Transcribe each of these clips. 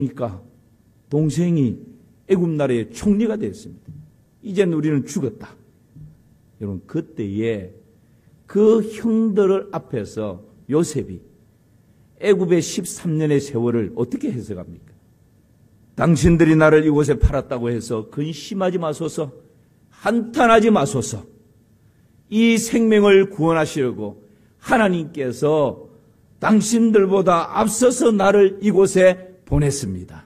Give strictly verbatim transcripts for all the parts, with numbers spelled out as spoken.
그러니까 동생이 애굽 나라의 총리가 됐습니다. 이제는 우리는 죽었다. 여러분, 그때에 그 형들 앞에서 요셉이 애굽의 십삼 년의 세월을 어떻게 해석합니까? 당신들이 나를 이곳에 팔았다고 해서 근심하지 마소서, 한탄하지 마소서. 이 생명을 구원하시려고 하나님께서 당신들보다 앞서서 나를 이곳에 보냈습니다.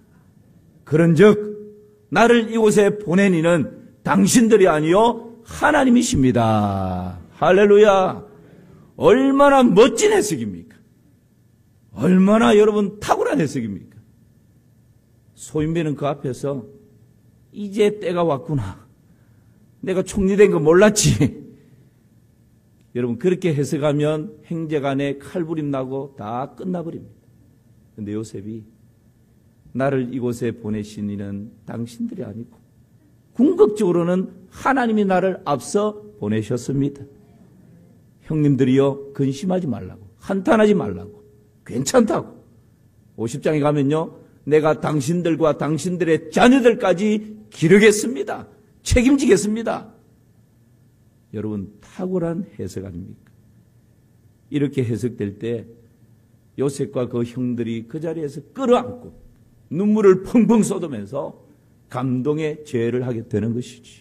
그런즉 나를 이곳에 보낸 이는 당신들이 아니요 하나님이십니다. 할렐루야. 얼마나 멋진 해석입니까? 얼마나 여러분 탁월한 해석입니까? 소인배는 그 앞에서 이제 때가 왔구나. 내가 총리 된 거 몰랐지. 여러분, 그렇게 해석하면 형제간에 칼부림 나고 다 끝나버립니다. 그런데 요셉이 나를 이곳에 보내신 이는 당신들이 아니고 궁극적으로는 하나님이 나를 앞서 보내셨습니다. 형님들이요, 근심하지 말라고, 한탄하지 말라고, 괜찮다고. 오십 장에 가면요, 내가 당신들과 당신들의 자녀들까지 기르겠습니다. 책임지겠습니다. 여러분, 탁월한 해석 아닙니까? 이렇게 해석될 때 요셉과 그 형들이 그 자리에서 끌어안고 눈물을 펑펑 쏟으면서 감동의 제를 하게 되는 것이지.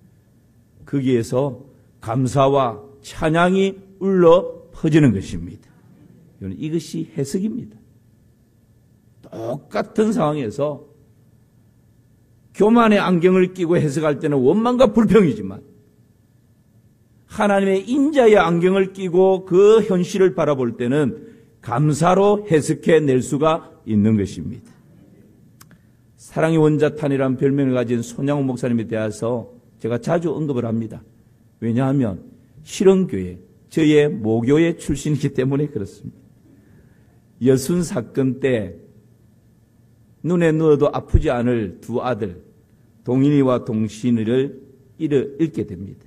거기에서 감사와 찬양이 울러 퍼지는 것입니다. 이것이 해석입니다. 똑같은 상황에서 교만의 안경을 끼고 해석할 때는 원망과 불평이지만 하나님의 인자의 안경을 끼고 그 현실을 바라볼 때는 감사로 해석해낼 수가 있는 것입니다. 사랑의 원자탄이라는 별명을 가진 손양호 목사님에 대해서 제가 자주 언급을 합니다. 왜냐하면 실흥교회, 저의 모교회 출신이기 때문에 그렇습니다. 여순 사건 때 눈에 누워도 아프지 않을 두 아들 동인이와 동신이를 잃게 됩니다.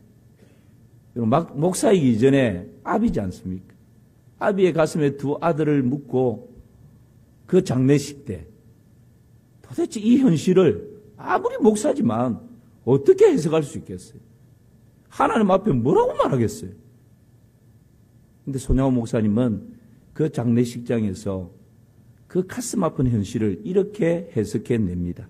막 목사이기 전에 아비지 않습니까? 아비의 가슴에 두 아들을 묻고 그 장례식 때 도대체 이 현실을 아무리 목사지만 어떻게 해석할 수 있겠어요? 하나님 앞에 뭐라고 말하겠어요? 근데 손양호 목사님은 그 장례식장에서 그 가슴 아픈 현실을 이렇게 해석해냅니다.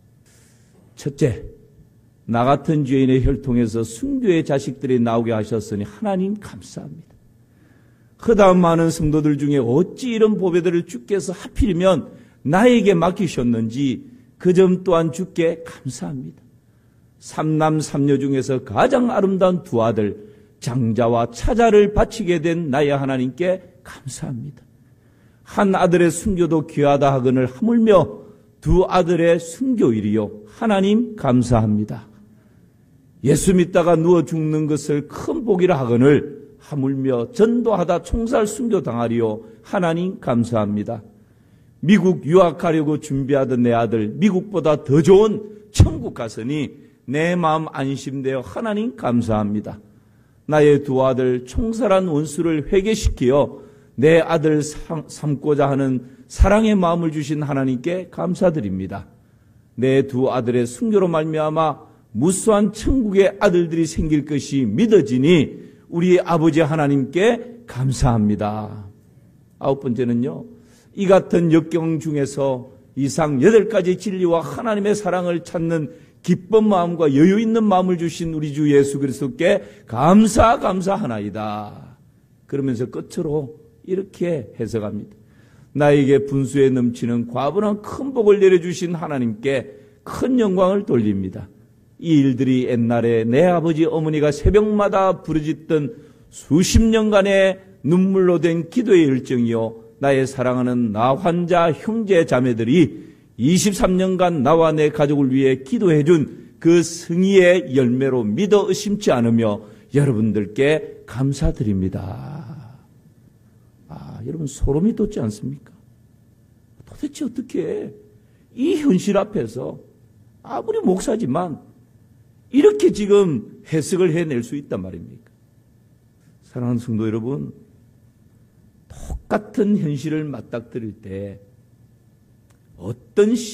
첫째, 나 같은 죄인의 혈통에서 순교의 자식들이 나오게 하셨으니 하나님 감사합니다. 허다한 많은 성도들 중에 어찌 이런 보배들을 주께서 하필이면 나에게 맡기셨는지 그 점 또한 주께 감사합니다. 삼남 삼녀 중에서 가장 아름다운 두 아들 장자와 차자를 바치게 된 나의 하나님께 감사합니다. 한 아들의 순교도 귀하다 하거늘 하물며 두 아들의 순교일이요 하나님 감사합니다. 예수 믿다가 누워 죽는 것을 큰 복이라 하거늘 하물며 전도하다 총살 순교 당하리요 하나님 감사합니다. 미국 유학하려고 준비하던 내 아들 미국보다 더 좋은 천국 갔으니 내 마음 안심되어 하나님 감사합니다. 나의 두 아들 총살한 원수를 회개시키어 내 아들 삼고자 하는 사랑의 마음을 주신 하나님께 감사드립니다. 내 두 아들의 순교로 말미암아 무수한 천국의 아들들이 생길 것이 믿어지니 우리 아버지 하나님께 감사합니다. 아홉 번째는요, 이 같은 역경 중에서 이상 여덟 가지 진리와 하나님의 사랑을 찾는 기쁜 마음과 여유 있는 마음을 주신 우리 주 예수 그리스도께 감사 감사하나이다. 그러면서 끝으로 이렇게 해석합니다. 나에게 분수에 넘치는 과분한 큰 복을 내려주신 하나님께 큰 영광을 돌립니다. 이 일들이 옛날에 내 아버지 어머니가 새벽마다 부르짖던 수십 년간의 눈물로 된 기도의 열정이요 나의 사랑하는 나 환자 형제 자매들이 이십삼 년간 나와 내 가족을 위해 기도해준 그 승리의 열매로 믿어 의심치 않으며 여러분들께 감사드립니다. 아, 여러분 소름이 돋지 않습니까? 도대체 어떻게 이 현실 앞에서 아무리 목사지만 이렇게 지금 해석을 해낼 수 있단 말입니까? 사랑하는 성도 여러분, 똑같은 현실을 맞닥뜨릴 때 어떤